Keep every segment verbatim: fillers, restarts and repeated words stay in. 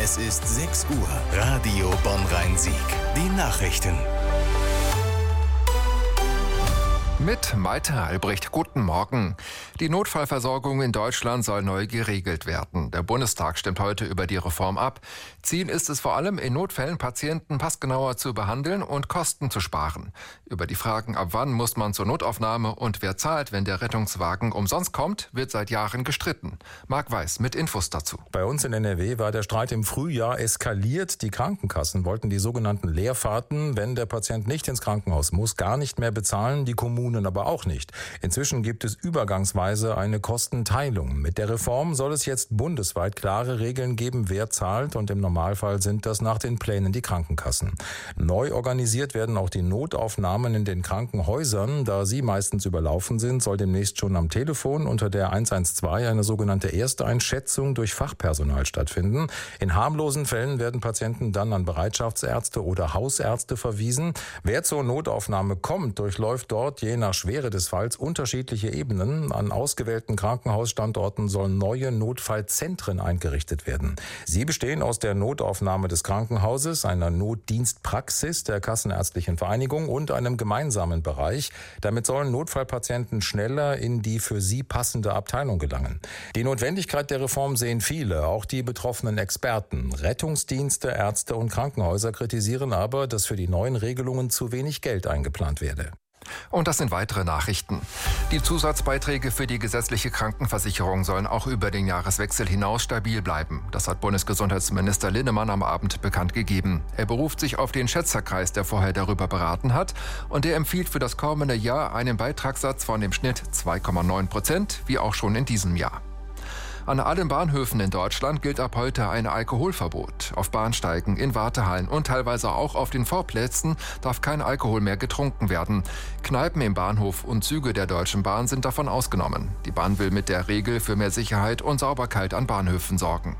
Es ist sechs Uhr. Radio Bonn-Rhein-Sieg. Die Nachrichten. Mit Maite Albrecht, guten Morgen. Die Notfallversorgung in Deutschland soll neu geregelt werden. Der Bundestag stimmt heute über die Reform ab. Ziel ist es vor allem, in Notfällen Patienten passgenauer zu behandeln und Kosten zu sparen. Über die Fragen, ab wann muss man zur Notaufnahme und wer zahlt, wenn der Rettungswagen umsonst kommt, wird seit Jahren gestritten. Marc Weiß mit Infos dazu. Bei uns in N R W war der Streit im Frühjahr eskaliert. Die Krankenkassen wollten die sogenannten Leerfahrten, wenn der Patient nicht ins Krankenhaus muss, gar nicht mehr bezahlen. Die Kommunen aber auch nicht. Inzwischen gibt es übergangsweise eine Kostenteilung. Mit der Reform soll es jetzt bundesweit klare Regeln geben, wer zahlt, und im Normalfall sind das nach den Plänen die Krankenkassen. Neu organisiert werden auch die Notaufnahmen in den Krankenhäusern. Da sie meistens überlaufen sind, soll demnächst schon am Telefon unter der eins eins zwei eine sogenannte Ersteinschätzung durch Fachpersonal stattfinden. In harmlosen Fällen werden Patienten dann an Bereitschaftsärzte oder Hausärzte verwiesen. Wer zur Notaufnahme kommt, durchläuft dort je nach Schwere des Falls unterschiedliche Ebenen. An ausgewählten Krankenhausstandorten sollen neue Notfallzentren eingerichtet werden. Sie bestehen aus der Notaufnahme des Krankenhauses, einer Notdienstpraxis der Kassenärztlichen Vereinigung und einem gemeinsamen Bereich. Damit sollen Notfallpatienten schneller in die für sie passende Abteilung gelangen. Die Notwendigkeit der Reform sehen viele, auch die betroffenen Experten. Rettungsdienste, Ärzte und Krankenhäuser kritisieren aber, dass für die neuen Regelungen zu wenig Geld eingeplant werde. Und das sind weitere Nachrichten. Die Zusatzbeiträge für die gesetzliche Krankenversicherung sollen auch über den Jahreswechsel hinaus stabil bleiben. Das hat Bundesgesundheitsminister Linnemann am Abend bekannt gegeben. Er beruft sich auf den Schätzerkreis, der vorher darüber beraten hat. Und der empfiehlt für das kommende Jahr einen Beitragssatz von im Schnitt zwei Komma neun Prozent, wie auch schon in diesem Jahr. An allen Bahnhöfen in Deutschland gilt ab heute ein Alkoholverbot. Auf Bahnsteigen, in Wartehallen und teilweise auch auf den Vorplätzen darf kein Alkohol mehr getrunken werden. Kneipen im Bahnhof und Züge der Deutschen Bahn sind davon ausgenommen. Die Bahn will mit der Regel für mehr Sicherheit und Sauberkeit an Bahnhöfen sorgen.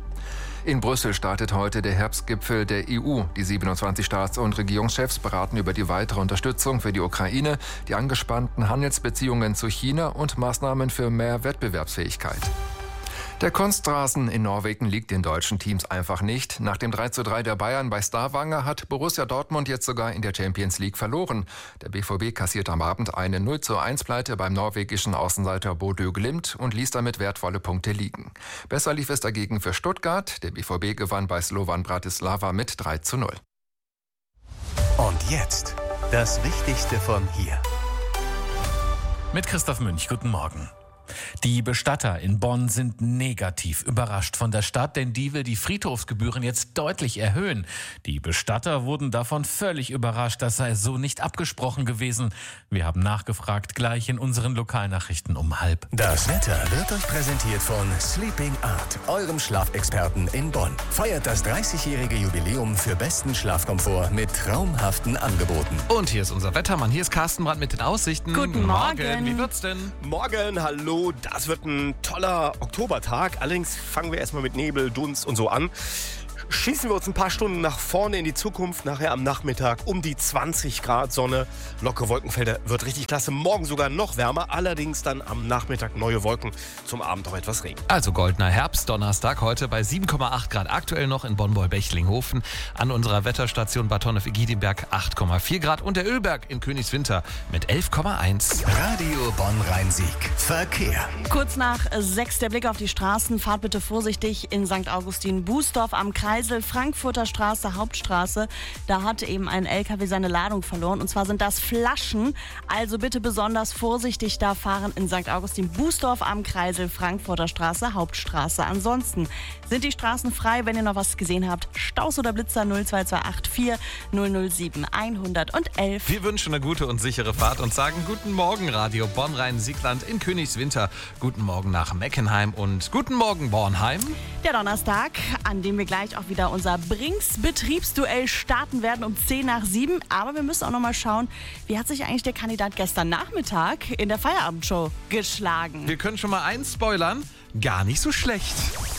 In Brüssel startet heute der Herbstgipfel der E U. Die siebenundzwanzig Staats- und Regierungschefs beraten über die weitere Unterstützung für die Ukraine, die angespannten Handelsbeziehungen zu China und Maßnahmen für mehr Wettbewerbsfähigkeit. Der Kunstrasen in Norwegen liegt den deutschen Teams einfach nicht. Nach dem drei zu drei der Bayern bei Stavanger hat Borussia Dortmund jetzt sogar in der Champions League verloren. Der B V B kassiert am Abend eine null zu eins Pleite beim norwegischen Außenseiter Bodø Glimt und ließ damit wertvolle Punkte liegen. Besser lief es dagegen für Stuttgart. Der B V B gewann bei Slovan Bratislava mit drei zu null. Und jetzt das Wichtigste von hier. Mit Christoph Münch, guten Morgen. Die Bestatter in Bonn sind negativ überrascht von der Stadt, denn die will die Friedhofsgebühren jetzt deutlich erhöhen. Die Bestatter wurden davon völlig überrascht, das sei so nicht abgesprochen gewesen. Wir haben nachgefragt, gleich in unseren Lokalnachrichten um halb. Das Wetter wird euch präsentiert von Sleeping Art, eurem Schlafexperten in Bonn. Feiert das dreißigjährige Jubiläum für besten Schlafkomfort mit traumhaften Angeboten. Und hier ist unser Wettermann, hier ist Carsten Brandt mit den Aussichten. Guten Morgen. Wie wird's denn? Morgen, hallo. Das wird ein toller Oktobertag. Allerdings fangen wir erstmal mit Nebel, Dunst und so an. Schießen wir uns ein paar Stunden nach vorne in die Zukunft. Nachher am Nachmittag um die zwanzig Grad Sonne. Lockere Wolkenfelder, wird richtig klasse. Morgen sogar noch wärmer. Allerdings dann am Nachmittag neue Wolken. Zum Abend auch etwas Regen. Also goldener Herbst, Donnerstag heute bei sieben Komma acht Grad. Aktuell noch in Bonn-Beulbechlinghofen. An unserer Wetterstation Bad Honnef-Egidinberg acht Komma vier Grad. Und der Ölberg in Königswinter mit elf Komma eins. Radio Bonn-Rhein-Sieg. Verkehr. Kurz nach sechs der Blick auf die Straßen. Fahrt bitte vorsichtig in Sankt Augustin-Bußdorf am Kreisel, Frankfurter Straße, Hauptstraße. Da hat eben ein L K W seine Ladung verloren. Und zwar sind das Flaschen. Also bitte besonders vorsichtig da fahren in Sankt Augustin-Bußdorf am Kreisel, Frankfurter Straße, Hauptstraße. Ansonsten sind die Straßen frei, wenn ihr noch was gesehen habt. Staus oder Blitzer null zwei zwei acht vier null null sieben eins eins eins. Wir wünschen eine gute und sichere Fahrt und sagen guten Morgen Radio Bonn-Rhein-Siegland in Königswinter. Guten Morgen nach Meckenheim und guten Morgen Bornheim. Der Donnerstag, an dem wir gleich auch wieder unser Brings-Betriebsduell starten werden um zehn nach sieben. Aber wir müssen auch noch mal schauen, wie hat sich eigentlich der Kandidat gestern Nachmittag in der Feierabendshow geschlagen. Wir können schon mal eins spoilern, gar nicht so schlecht.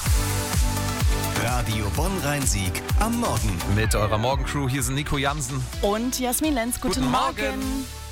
Radio Bonn-Rhein-Sieg am Morgen. Mit eurer Morgencrew, hier sind Nico Jansen und Jasmin Lenz. Guten, Guten Morgen. Morgen.